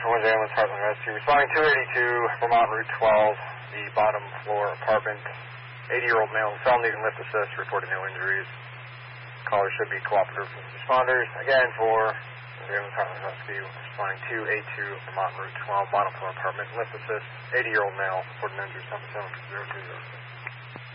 1 ambulance, Heartland Rescue. Responding 282, Vermont Route 12, the bottom floor apartment. 80-year-old male, felony and lift assist, reported no injuries. Caller should be cooperative with responders. Again, for ambulance, Heartland Rescue. Responding 282, Vermont Route 12, bottom floor apartment, lift assist. 80-year-old male, reported no injuries, 77 030.